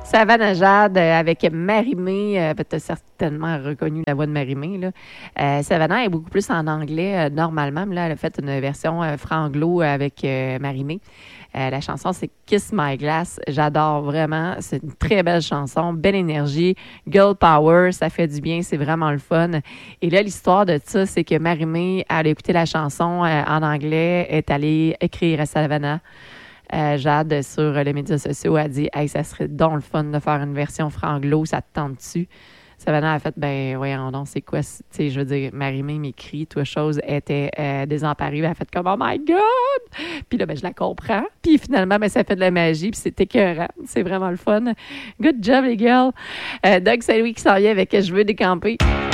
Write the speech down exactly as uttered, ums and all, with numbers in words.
Savannah Jade euh, avec Marie-Mé. Euh, tu as certainement reconnu la voix de Marie-Mé. Là. Euh, Savannah est beaucoup plus en anglais euh, normalement, mais là, elle a fait une version euh, franglo avec euh, Marie-Mé. Euh, la chanson, c'est Kiss My Glass. J'adore vraiment. C'est une très belle chanson. Belle énergie. Girl power. Ça fait du bien. C'est vraiment le fun. Et là, l'histoire de ça, c'est que Marie-Mé, elle a écouté la chanson euh, en anglais, est allée écrire à Savannah. Euh, Jade, sur les médias sociaux, a dit « Hey, ça serait donc le fun de faire une version franglo. Ça te tente dessus? » Savannah a fait, ben, voyons donc, c'est quoi? Tu sais, je veux dire, Marie-Mé m'écrit, toi, chose était euh, désemparée. Elle a fait comme, oh my God! Puis là, ben, je la comprends. Puis finalement, ben, ça fait de la magie, puis c'est écœurant. C'est vraiment le fun. Good job, les girls. Euh, Doug Saint-Louis qui s'en vient avec Je veux décamper.